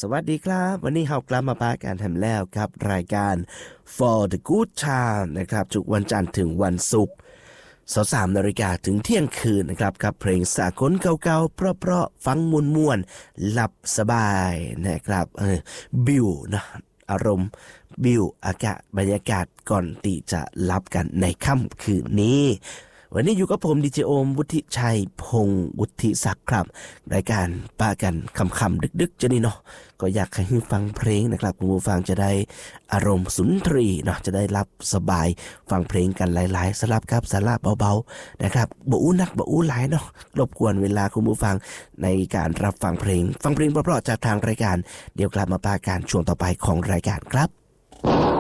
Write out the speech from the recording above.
สวัสดีครับวันนี้เรากลับมาพบกันทำแล้วครับรายการ For the Good Time นะครับทุกวันจันทร์ถึงวันศุกร์23 นาฬิกาถึงเที่ยงคืนนะครับกับเพลงสากลเก่าๆเพราะๆฟังม่วนๆหลับสบายนะครับบิวนะอารมณ์บิวอากาศบรรยากาศก่อนที่จะหลับกันในค่ำคืนนี้วันนี้อยู่กับผมดีเจโอมวุฒิชัยพงศ์วุฒิศักดิ์ครับรายการป้ากันคำๆดึกๆจะนี่เนาะก็อยากให้ฟังเพลงนะครับคุณผู้ฟังจะได้อารมณ์สุนทรีเนาะจะได้รับสบายฟังเพลงกันหลายๆสลับครับสาระเบาๆนะครับบ่อู้นักบ่อู้หลายเนาะรบกวนเวลาคุณผู้ฟังในการรับฟังเพลงเพราะๆจากทางรายการเดี๋ยวกลับมาป้ากันช่วงต่อไปของรายการครับ